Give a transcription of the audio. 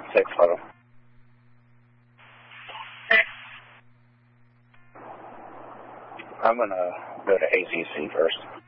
6 photo. I'm going to go to ACC first.